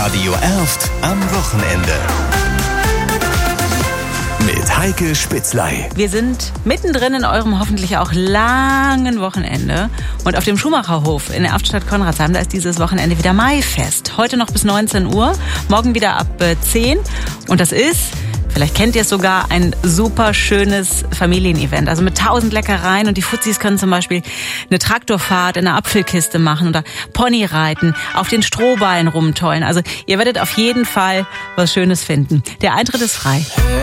Radio Erft am Wochenende. Mit Heike Spitzley. Wir sind mittendrin in eurem hoffentlich auch langen Wochenende. Und auf dem Schumacherhof in der Erftstadt Konradsheim, da ist dieses Wochenende wieder Maifest. Heute noch bis 19 Uhr, morgen wieder ab 10. Und das ist, vielleicht kennt ihr es sogar, ein super schönes Familienevent. Also mit 1000 Leckereien. Und die Fuzis können zum Beispiel eine Traktorfahrt in einer Apfelkiste machen oder Ponyreiten, auf den Strohballen rumtollen. Also ihr werdet auf jeden Fall was Schönes finden. Der Eintritt ist frei.